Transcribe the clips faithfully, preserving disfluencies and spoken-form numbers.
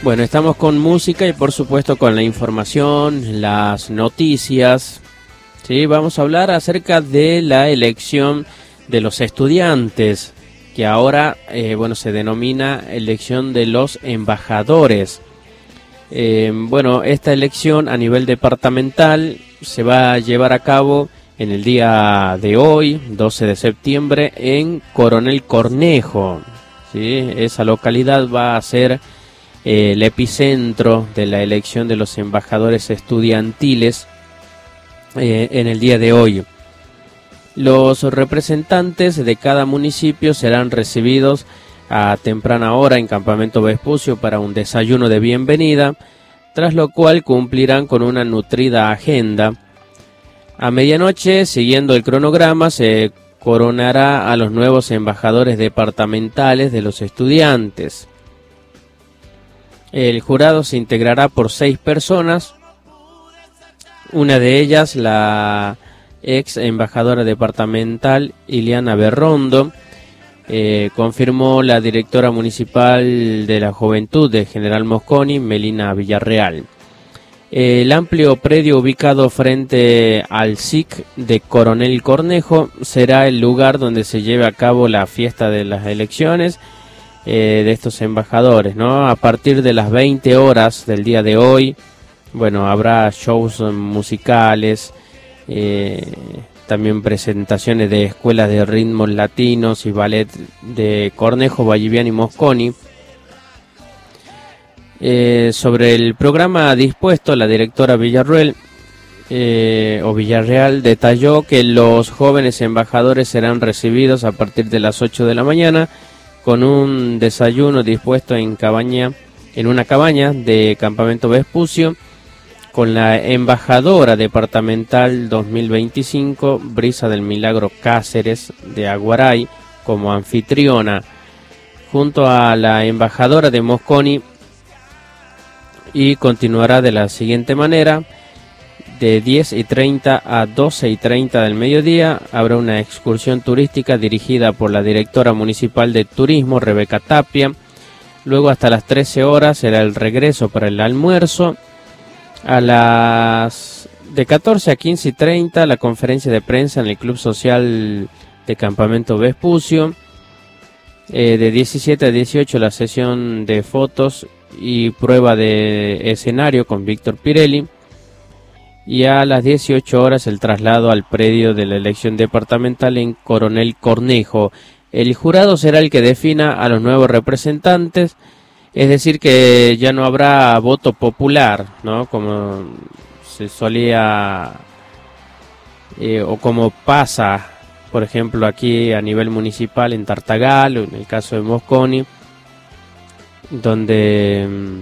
Bueno, estamos con música y por supuesto con la información, las noticias. Sí, vamos a hablar acerca de la elección de los estudiantes, que ahora eh, bueno, se denomina elección de los embajadores. Eh, bueno, esta elección a nivel departamental se va a llevar a cabo en el día de hoy, doce de septiembre, en Coronel Cornejo. ¿Sí? Esa localidad va a ser eh, el epicentro de la elección de los embajadores estudiantiles eh, en el día de hoy. Los representantes de cada municipio serán recibidos a temprana hora en Campamento Vespucio para un desayuno de bienvenida, tras lo cual cumplirán con una nutrida agenda. A medianoche, siguiendo el cronograma, se coronará a los nuevos embajadores departamentales de los estudiantes. El jurado se integrará por seis personas, una de ellas la ex embajadora departamental Iliana Berrondo, eh, confirmó la directora municipal de la Juventud de General Mosconi, Melina Villarreal. El amplio predio ubicado frente al S I C de Coronel Cornejo será el lugar donde se lleve a cabo la fiesta de las elecciones eh, de estos embajadores, ¿no? A partir de las veinte horas del día de hoy, bueno, habrá shows musicales, eh, también presentaciones de escuelas de ritmos latinos y ballet de Cornejo, Vallivian y Mosconi. Eh, sobre el programa dispuesto, la directora Villarreal, eh, o Villarreal detalló que los jóvenes embajadores serán recibidos a partir de las ocho de la mañana con un desayuno dispuesto en cabaña, en una cabaña de Campamento Vespucio, con la embajadora departamental dos mil veinticinco, Brisa del Milagro Cáceres de Aguaray, como anfitriona, junto a la embajadora de Mosconi. Y continuará de la siguiente manera: de diez y treinta a doce y treinta del mediodía habrá una excursión turística dirigida por la directora municipal de turismo, Rebeca Tapia. Luego hasta las trece horas será el regreso para el almuerzo. A las de catorce a quince y treinta la conferencia de prensa en el Club Social de Campamento Vespucio. Eh, de diecisiete a dieciocho la sesión de fotos y prueba de escenario con Víctor Pirelli, y a las dieciocho horas el traslado al predio de la elección departamental en Coronel Cornejo. El jurado será el que defina a los nuevos representantes, es decir que ya no habrá voto popular, ¿no? Como se solía eh, o como pasa, por ejemplo, aquí a nivel municipal en Tartagal o en el caso de Mosconi, donde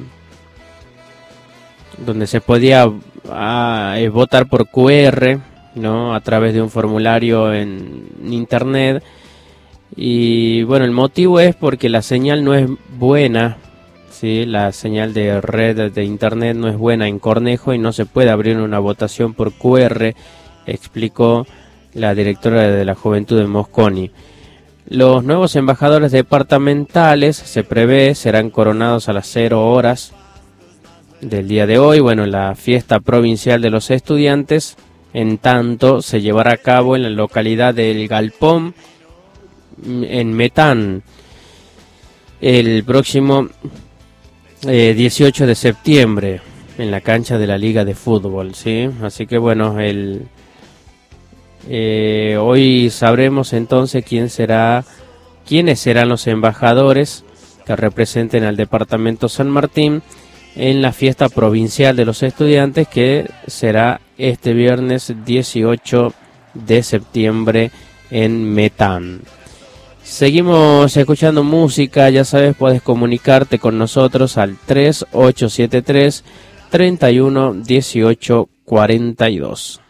donde se podía ah, eh, votar por Q R, ¿no? A través de un formulario en internet. Y bueno, el motivo es porque la señal no es buena, ¿sí? La señal de red de internet no es buena en Cornejo y no se puede abrir una votación por Q R, explicó la directora de la Juventud de Mosconi. Los nuevos embajadores departamentales, se prevé, serán coronados a las cero horas del día de hoy. Bueno, la fiesta provincial de los estudiantes, en tanto, se llevará a cabo en la localidad del Galpón, en Metán, el próximo eh, dieciocho de septiembre, en la cancha de la Liga de Fútbol, ¿sí? Así que bueno, el... Eh, hoy sabremos entonces quién será, quiénes serán los embajadores que representen al departamento San Martín en la fiesta provincial de los estudiantes, que será este viernes dieciocho de septiembre en Metán. Seguimos escuchando música, ya sabes, puedes comunicarte con nosotros al tres ocho siete tres, treinta y uno, dieciocho, cuarenta y dos.